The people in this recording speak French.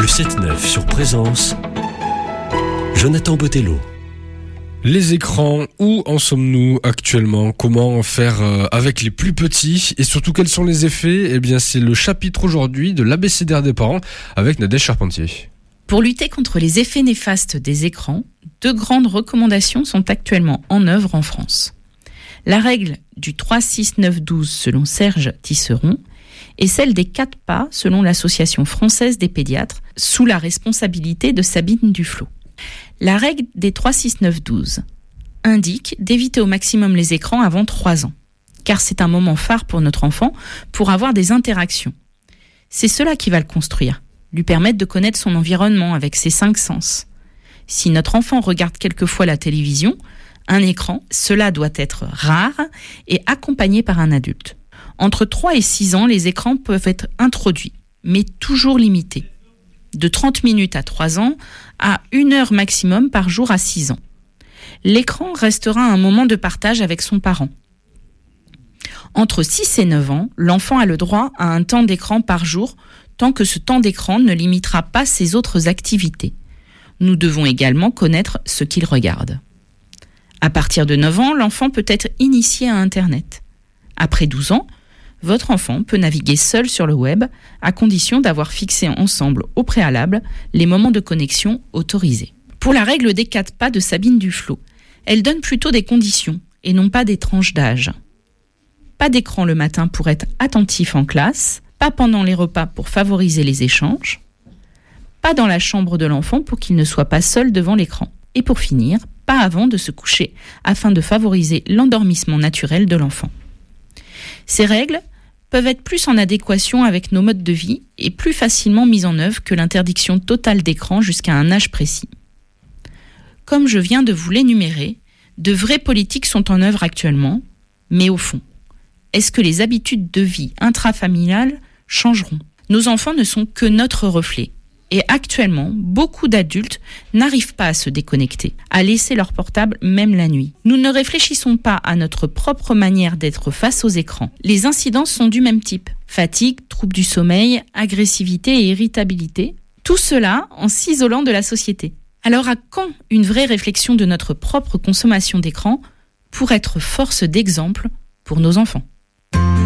Le 7-9 sur Présence, Jonathan Botello. Les écrans, où en sommes-nous actuellement ? Comment en faire avec les plus petits ? Et surtout, quels sont les effets ? Eh bien, c'est le chapitre aujourd'hui de l'ABCDR des parents avec Nadège Charpentier. Pour lutter contre les effets néfastes des écrans, 2 grandes recommandations sont actuellement en œuvre en France. La règle du 3-6-9-12 selon Serge Tisseron et celle des 4 pas selon l'Association française des pédiatres sous la responsabilité de Sabine Duflot. La règle des 3-6-9-12 indique d'éviter au maximum les écrans avant 3 ans, car c'est un moment phare pour notre enfant pour avoir des interactions. C'est cela qui va le construire, lui permettre de connaître son environnement avec ses 5 sens. Si notre enfant regarde quelquefois la télévision, un écran, cela doit être rare et accompagné par un adulte. Entre 3 et 6 ans, les écrans peuvent être introduits, mais toujours limités. De 30 minutes à 3 ans à 1 heure maximum par jour à 6 ans. L'écran restera un moment de partage avec son parent. Entre 6 et 9 ans, l'enfant a le droit à un temps d'écran par jour tant que ce temps d'écran ne limitera pas ses autres activités. Nous devons également connaître ce qu'il regarde. À partir de 9 ans, l'enfant peut être initié à Internet. Après 12 ans, votre enfant peut naviguer seul sur le web à condition d'avoir fixé ensemble au préalable les moments de connexion autorisés. Pour la règle des 4 pas de Sabine Duflot, elle donne plutôt des conditions et non pas des tranches d'âge. Pas d'écran le matin pour être attentif en classe, pas pendant les repas pour favoriser les échanges, pas dans la chambre de l'enfant pour qu'il ne soit pas seul devant l'écran. Et pour finir, pas avant de se coucher afin de favoriser l'endormissement naturel de l'enfant. Ces règles peuvent être plus en adéquation avec nos modes de vie et plus facilement mises en œuvre que l'interdiction totale d'écran jusqu'à un âge précis. Comme je viens de vous l'énumérer, de vraies politiques sont en œuvre actuellement, mais au fond, est-ce que les habitudes de vie intrafamiliales changeront ? Nos enfants ne sont que notre reflet. Et actuellement, beaucoup d'adultes n'arrivent pas à se déconnecter, à laisser leur portable même la nuit. Nous ne réfléchissons pas à notre propre manière d'être face aux écrans. Les incidences sont du même type. Fatigue, troubles du sommeil, agressivité et irritabilité. Tout cela en s'isolant de la société. Alors à quand une vraie réflexion de notre propre consommation d'écran pour être force d'exemple pour nos enfants ?